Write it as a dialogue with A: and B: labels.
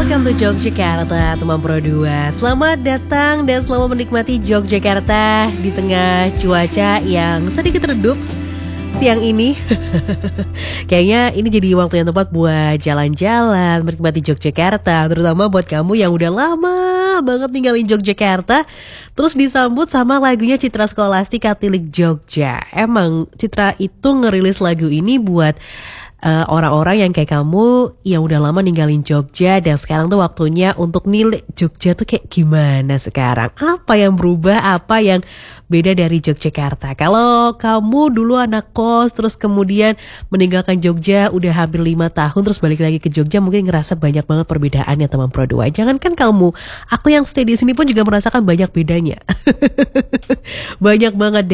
A: Welcome to Yogyakarta, teman Pro 2. Selamat datang dan selamat menikmati Yogyakarta di tengah cuaca yang sedikit redup siang ini. Kayaknya ini jadi waktu yang tepat buat jalan-jalan, menikmati Yogyakarta, terutama buat kamu yang udah lama banget ninggalin Yogyakarta. Terus disambut sama lagunya Citra Scholastika Tilik Jogja. Emang Citra itu ngerilis lagu ini buat orang-orang yang kayak kamu yang udah lama ninggalin Jogja dan sekarang tuh waktunya untuk nilik Jogja tuh kayak gimana sekarang. Apa yang berubah, apa yang beda dari Yogyakarta. Kalau kamu dulu anak kos terus kemudian meninggalkan Jogja udah hampir 5 tahun terus balik lagi ke Jogja, mungkin ngerasa banyak banget perbedaannya teman Pro 2. Jangankan kamu, aku yang stay di sini pun juga merasakan banyak bedanya. Banyak banget